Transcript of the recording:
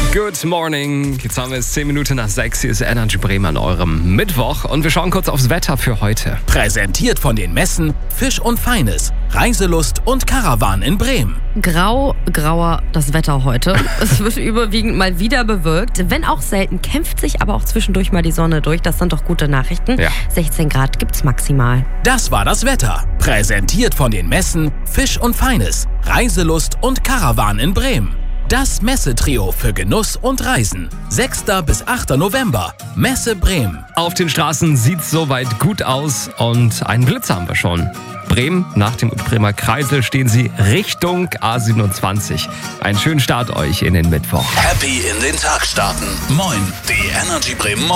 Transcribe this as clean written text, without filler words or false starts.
Good morning. Jetzt haben wir es 10 Minuten nach 6. Hier ist Energy Bremen an eurem Mittwoch. Und wir schauen kurz aufs Wetter für heute. Präsentiert von den Messen Fisch und Feines, Reiselust und Caravan in Bremen. Grauer das Wetter heute. Es wird überwiegend mal wieder bewölkt. Wenn auch selten, kämpft sich aber auch zwischendurch mal die Sonne durch. Das sind doch gute Nachrichten. Ja. 16 Grad gibt's maximal. Das war das Wetter. Präsentiert von den Messen Fisch und Feines, Reiselust und Caravan in Bremen. Das Messetrio für Genuss und Reisen. 6. bis 8. November. Messe Bremen. Auf den Straßen sieht's soweit gut aus und einen Blitzer haben wir schon. Bremen, nach dem Bremer Kreisel stehen sie Richtung A27. Einen schönen Start euch in den Mittwoch. Happy in den Tag starten. Moin, die Energy Bremen